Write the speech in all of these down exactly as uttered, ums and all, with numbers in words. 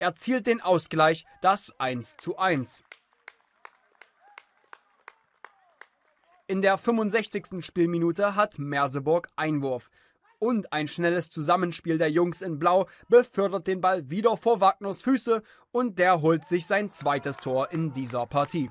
erzielt den Ausgleich, das eins zu eins. In der fünfundsechzigsten Spielminute hat Merseburg Einwurf. Und ein schnelles Zusammenspiel der Jungs in Blau befördert den Ball wieder vor Wagners Füße und der holt sich sein zweites Tor in dieser Partie.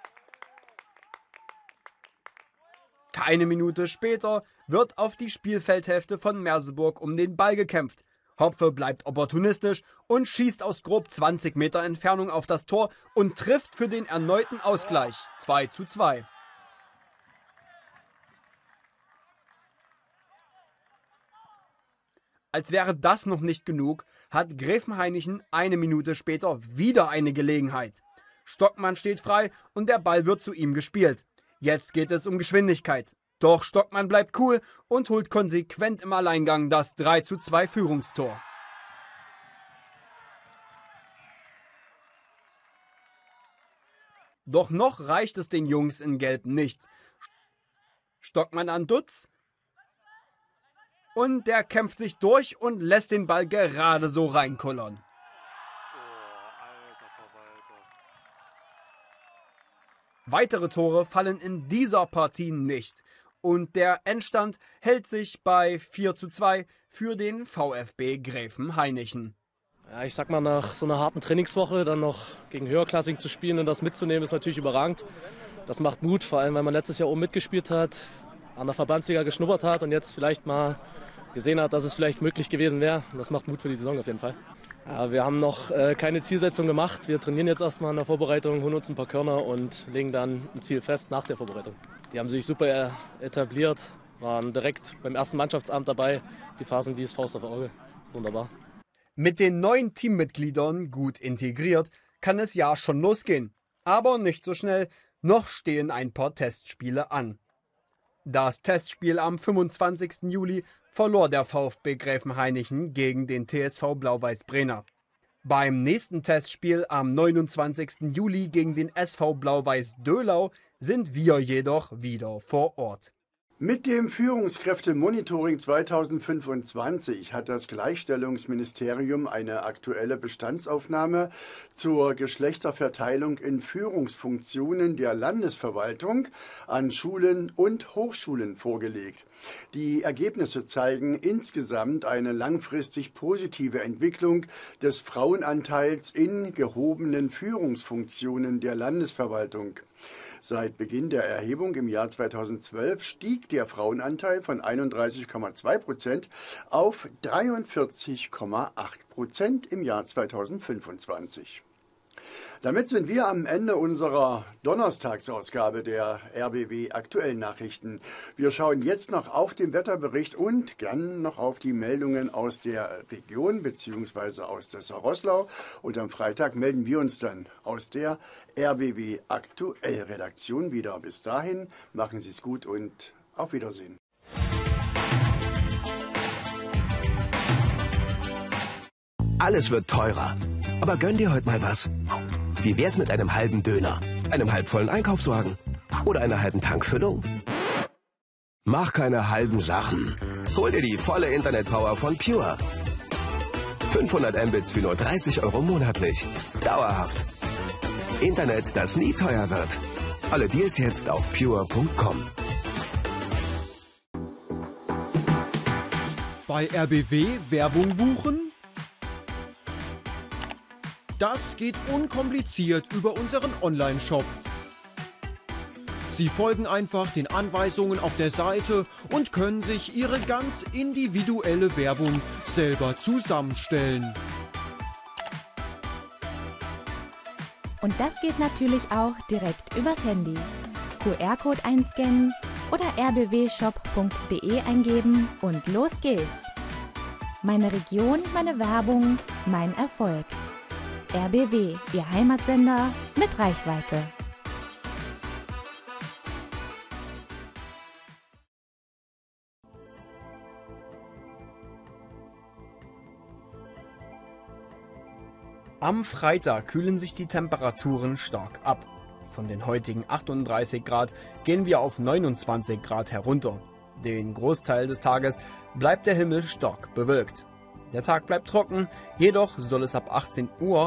Keine Minute später wird auf die Spielfeldhälfte von Merseburg um den Ball gekämpft. Hopfe bleibt opportunistisch und schießt aus grob zwanzig Meter Entfernung auf das Tor und trifft für den erneuten Ausgleich zwei zu zwei. Als wäre das noch nicht genug, hat Gräfenhainichen eine Minute später wieder eine Gelegenheit. Stockmann steht frei und der Ball wird zu ihm gespielt. Jetzt geht es um Geschwindigkeit. Doch Stockmann bleibt cool und holt konsequent im Alleingang das drei zu zwei Führungstor. Doch noch reicht es den Jungs in Gelb nicht. Stockmann an Dutz. Und der kämpft sich durch und lässt den Ball gerade so reinkullern. Weitere Tore fallen in dieser Partie nicht. Und der Endstand hält sich bei vier zu zwei für den VfB Gräfenhainichen. Ja, ich sag mal, nach so einer harten Trainingswoche dann noch gegen Höherklassing zu spielen und das mitzunehmen, ist natürlich überragend. Das macht Mut, vor allem weil man letztes Jahr oben mitgespielt hat, an der Verbandsliga geschnuppert hat und jetzt vielleicht mal gesehen hat, dass es vielleicht möglich gewesen wäre. Das macht Mut für die Saison auf jeden Fall. Ja, wir haben noch äh, keine Zielsetzung gemacht. Wir trainieren jetzt erstmal in der Vorbereitung, holen uns ein paar Körner und legen dann ein Ziel fest nach der Vorbereitung. Die haben sich super etabliert, waren direkt beim ersten Mannschaftsabend dabei. Die passen wie das Faust auf Auge. Wunderbar. Mit den neuen Teammitgliedern gut integriert, kann es ja schon losgehen. Aber nicht so schnell, noch stehen ein paar Testspiele an. Das Testspiel am fünfundzwanzigsten Juli verlor der VfB Gräfenhainichen gegen den T S V Blau-Weiß Brena. Beim nächsten Testspiel am neunundzwanzigsten Juli gegen den S V Blau-Weiß Döhlau sind wir jedoch wieder vor Ort. Mit dem Führungskräftemonitoring zweitausendfünfundzwanzig hat das Gleichstellungsministerium eine aktuelle Bestandsaufnahme zur Geschlechterverteilung in Führungsfunktionen der Landesverwaltung an Schulen und Hochschulen vorgelegt. Die Ergebnisse zeigen insgesamt eine langfristig positive Entwicklung des Frauenanteils in gehobenen Führungsfunktionen der Landesverwaltung. Seit Beginn der Erhebung im Jahr zweitausendzwölf stieg der Frauenanteil von einunddreißig Komma zwei Prozent auf dreiundvierzig Komma acht Prozent im Jahr zweitausendfünfundzwanzig. Damit sind wir am Ende unserer Donnerstagsausgabe der R B W Aktuellen Nachrichten. Wir schauen jetzt noch auf den Wetterbericht und gern noch auf die Meldungen aus der Region bzw. aus Dessau-Roßlau. Und am Freitag melden wir uns dann aus der R B W Aktuell Redaktion wieder. Bis dahin, machen Sie es gut und auf Wiedersehen. Alles wird teurer. Aber gönn dir heute mal was. Wie wär's mit einem halben Döner, einem halbvollen Einkaufswagen oder einer halben Tankfüllung? Mach keine halben Sachen. Hol dir die volle Internetpower von Pure. fünfhundert Mbits für nur dreißig Euro monatlich. Dauerhaft. Internet, das nie teuer wird. Alle Deals jetzt auf pure punkt com. Bei R B W Werbung buchen? Das geht unkompliziert über unseren Online-Shop. Sie folgen einfach den Anweisungen auf der Seite und können sich Ihre ganz individuelle Werbung selber zusammenstellen. Und das geht natürlich auch direkt übers Handy. Q R-Code einscannen oder r b w shop punkt d e eingeben und los geht's. Meine Region, meine Werbung, mein Erfolg. R B W, Ihr Heimatsender mit Reichweite. Am Freitag kühlen sich die Temperaturen stark ab. Von den heutigen achtunddreißig Grad gehen wir auf neunundzwanzig Grad herunter. Den Großteil des Tages bleibt der Himmel stark bewölkt. Der Tag bleibt trocken, jedoch soll es ab achtzehn Uhr